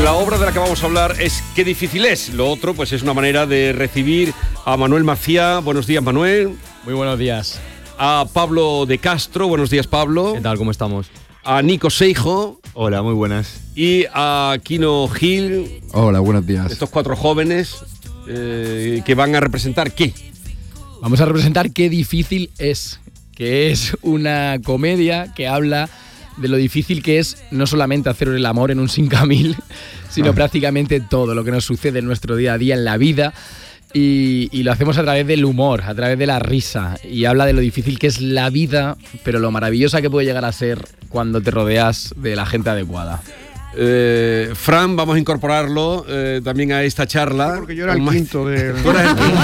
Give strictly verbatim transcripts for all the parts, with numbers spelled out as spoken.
La obra de la que vamos a hablar es Qué difícil es. Lo otro, pues es una manera de recibir a Manuel Maciá. Buenos días, Manuel. Muy buenos días. A Pablo de Castro. Buenos días, Pablo. ¿Qué tal? ¿Cómo estamos? A Nico Seijo. Hola, muy buenas. Y a Kino Gil. Hola, buenos días. Estos cuatro jóvenes eh, que van a representar ¿qué? Vamos a representar Qué difícil es, que es una comedia que habla de lo difícil que es no solamente hacer el amor en un cinco mil, sino ah. prácticamente todo lo que nos sucede en nuestro día a día en la vida. Y, y lo hacemos a través del humor, a través de la risa. Y habla de lo difícil que es la vida, pero lo maravillosa que puede llegar a ser cuando te rodeas de la gente adecuada. Eh, Fran, vamos a incorporarlo eh, también a esta charla. Sí, porque yo era el quinto de... ¿Tú eres el quinto?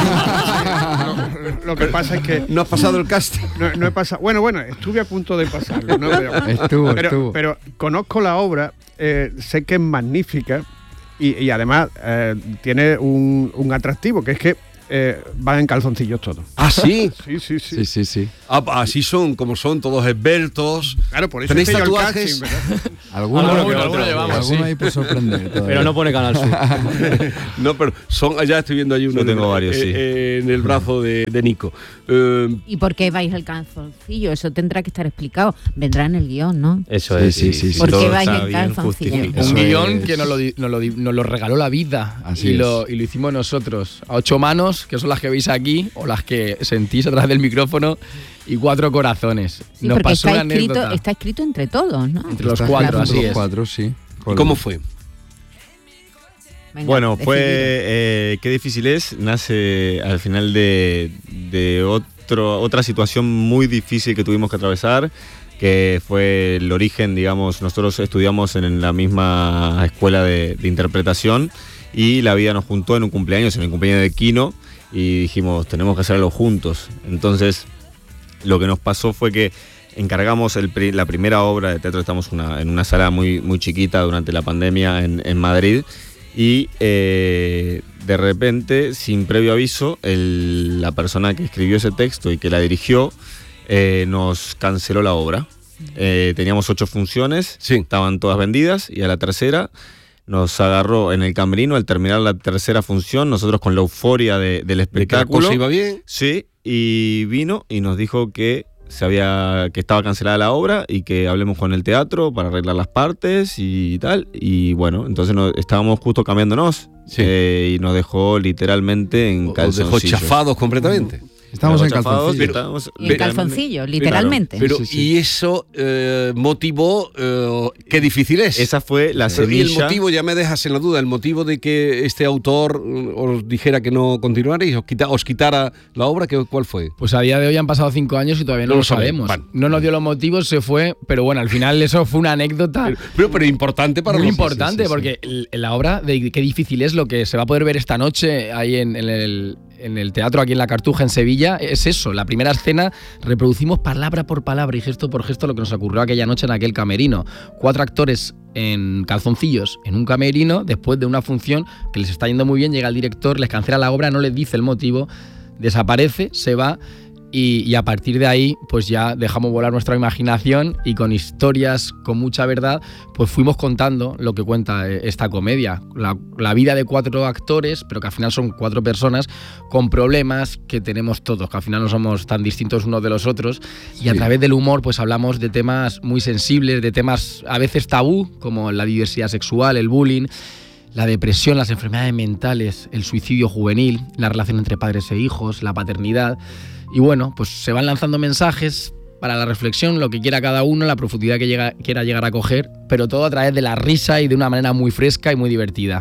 lo, lo que pasa es que... ¿No has pasado el casting? No, no he pasado... Bueno, bueno, estuve a punto de pasarlo, ¿no? Pero, estuvo, pero, estuvo. Pero conozco la obra, eh, sé que es magnífica y, y además eh, tiene un, un atractivo, que es que Eh, van en calzoncillos todos. ¿Ah, sí? Sí, sí, sí. Sí, sí, sí. Ah, así son, como son, todos esbeltos. Claro, por eso ¿Tenéis hice yo el tatuajes? casting, Alguno, Alguno que que otro, otro llevamos, alguno sí. ahí por sorprender. Pero no pone Canal Sur. No, pero son, allá estoy viendo ahí uno. Yo tengo en, varios, eh, sí. eh, en el brazo de, de Nico. Eh, ¿Y por qué vais al calzoncillo? Eso tendrá que estar explicado. Vendrá en el guión, ¿no? Eso Sí, es. sí, sí, sí. ¿Por qué Todo vais está en bien calzoncillo? justificado. Un Eso guión es. que nos lo, nos, lo, nos lo regaló la vida. Así y, es. lo, y lo hicimos nosotros. A ocho manos, que son las que veis aquí, o las que sentís a través del micrófono, y cuatro corazones. Sí, nos porque pasó está una escrito, anécdota. está escrito entre todos, ¿no? Entre los Está cuatro, escrito así entre es. los cuatro, sí. ¿Y cómo fue? Venga, Bueno, fue decidido. eh, Qué difícil es, nace al final de, de otro, otra situación muy difícil que tuvimos que atravesar, que fue el origen, digamos, nosotros estudiamos en la misma escuela de, de interpretación y la vida nos juntó en un cumpleaños, en el cumpleaños de Kino, y dijimos, tenemos que hacerlo juntos. Entonces, lo que nos pasó fue que encargamos el, la primera obra de teatro, estamos una, en una sala muy, muy chiquita durante la pandemia en, en Madrid, y eh, de repente, sin previo aviso, el, la persona que escribió ese texto y que la dirigió eh, nos canceló la obra. Eh, teníamos ocho funciones, Sí. estaban todas vendidas, y a la tercera nos agarró en el camerino al terminar la tercera función, nosotros con la euforia de, del ¿De que la espectáculo. cosa iba bien? Sí, y vino y nos dijo que se había que estaba cancelada la obra y que hablemos con el teatro para arreglar las partes y tal. Y bueno, entonces nos, estábamos justo cambiándonos, Sí. eh, y nos dejó literalmente en Os dejó calzoncillos. chafados completamente. Estamos en Nos dejó chafados y calzoncillos. estábamos Y en calzoncillo, literalmente. Pero, Sí, sí, sí. y eso eh, motivó eh, Qué difícil es. Esa fue la Pero, y el semilla. motivo, ya me dejas en la duda, el motivo de que este autor mm, os dijera que no continuarais, os, quita, os quitara la obra, ¿qué, ¿cuál fue? Pues a día de hoy han pasado cinco años y todavía no, No lo lo sabemos. sabemos. Vale. No nos dio los motivos, se fue, pero bueno, al final eso fue una anécdota Pero, pero, pero importante para muy los- importante, sí, sí, sí. porque el- la obra de Qué difícil es, lo que se va a poder ver esta noche ahí en, en el, en el teatro, aquí en La Cartuja, en Sevilla, es eso. La primera escena reproducimos palabra por palabra y gesto por gesto lo que nos ocurrió aquella noche en aquel camerino. Cuatro actores en calzoncillos en un camerino, después de una función que les está yendo muy bien, llega el director, les cancela la obra, no les dice el motivo, desaparece, se va. Y, y a partir de ahí, pues ya dejamos volar nuestra imaginación y con historias con mucha verdad, pues fuimos contando lo que cuenta eh, esta comedia. La, la vida de cuatro actores, pero que al final son cuatro personas con problemas que tenemos todos, que al final no somos tan distintos unos de los otros. Y a Sí. través del humor, pues hablamos de temas muy sensibles, de temas a veces tabú, como la diversidad sexual, el bullying, la depresión, las enfermedades mentales, el suicidio juvenil, la relación entre padres e hijos, la paternidad. Y bueno, pues se van lanzando mensajes para la reflexión, lo que quiera cada uno, la profundidad que llega, quiera llegar a coger, pero todo a través de la risa y de una manera muy fresca y muy divertida.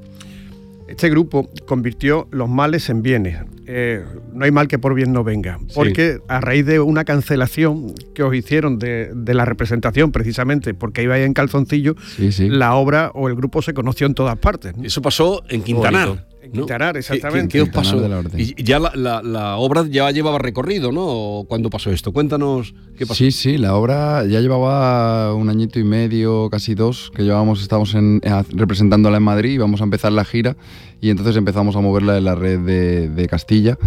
Este grupo convirtió los males en bienes. Eh, no hay mal que por bien no venga. Porque a raíz de una cancelación que os hicieron de, de la representación, precisamente porque ibais en calzoncillo, Sí, sí. la obra o el grupo se conoció en todas partes, ¿no? Eso pasó en Quintanar. Bonito. En Quintanar, ¿Qué- exactamente. ¿Qué, qué os Quintanar pasó? de la Orden. Y ya la, la, la obra ya llevaba recorrido, ¿no? ¿O ¿Cuándo pasó esto? Cuéntanos qué pasó. Sí, sí, la obra ya llevaba un añito y medio, casi dos, que llevábamos, estábamos en, eh, representándola en Madrid, íbamos a empezar la gira y entonces empezamos a moverla en la red de, de Castilla. Sí.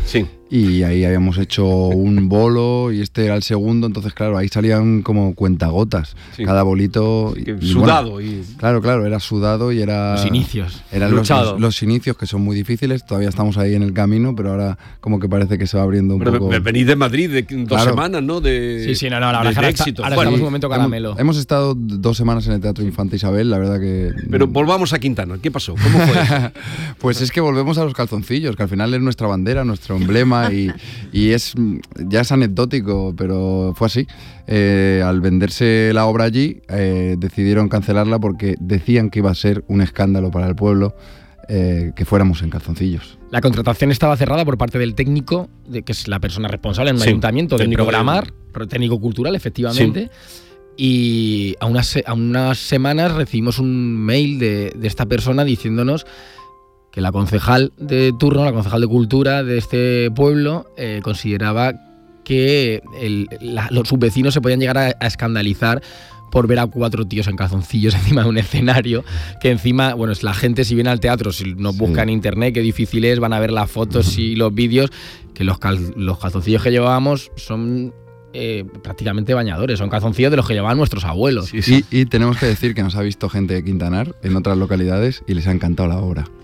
y ahí habíamos hecho un bolo y este era el segundo, entonces claro, ahí salían como cuentagotas, Sí. cada bolito Sí, que y, sudado bueno, y... claro, claro, era sudado y era Los inicios. eran los, Luchado. los, los inicios que son muy difíciles, todavía estamos ahí en el camino, pero ahora como que parece que se va abriendo un Pero poco. ve- venís de Madrid de dos Claro. semanas, ¿no? De, Sí, sí, no, no, la de- verdad es que de ahora, está- éxito. ahora Bueno, estamos en un momento caramelo. Hemos, hemos estado dos semanas en el Teatro Infanta Isabel, la verdad que... pero volvamos a Quintana. ¿Qué pasó? ¿Cómo fue eso? Pues es que volvemos a los calzoncillos, que al final es nuestra bandera, nuestro emblema y, y es ya es anecdótico, pero fue así. Eh, al venderse la obra allí, eh, decidieron cancelarla porque decían que iba a ser un escándalo para el pueblo eh, que fuéramos en calzoncillos. La contratación estaba cerrada por parte del técnico, de, que es la persona responsable en un Sí, ayuntamiento de técnico de- programar, pro- técnico cultural, efectivamente. Y a unas, se- a unas semanas recibimos un mail de, de esta persona diciéndonos que la concejal de turno, la concejal de cultura de este pueblo, eh, consideraba que el- la- los sus vecinos se podían llegar a, a escandalizar por ver a cuatro tíos en calzoncillos encima de un escenario, que encima, bueno, es la gente si viene al teatro, si nos Sí. busca en internet, qué difícil es, van a ver las fotos y los vídeos, que los, cal- los calzoncillos que llevábamos son eh, prácticamente bañadores, son calzoncillos de los que llevaban nuestros abuelos. Sí, sí. Y, y tenemos que decir que nos ha visto gente de Quintanar en otras localidades y les ha encantado la obra.